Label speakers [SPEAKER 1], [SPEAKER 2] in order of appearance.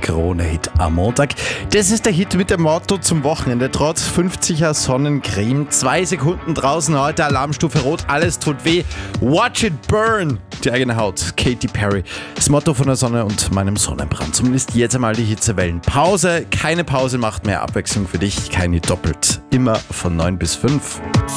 [SPEAKER 1] Krone-Hit am Montag. Das ist der Hit mit dem Motto zum Wochenende. Trotz 50er Sonnencreme, 2 Sekunden draußen heute, Alarmstufe Rot, alles tut weh. Watch it burn, die eigene Haut. Katy Perry. Das Motto von der Sonne und meinem Sonnenbrand. Zumindest jetzt einmal die Hitzewellen. Pause, keine Pause macht mehr Abwechslung für dich. Keine doppelt. Immer von 9 bis 5.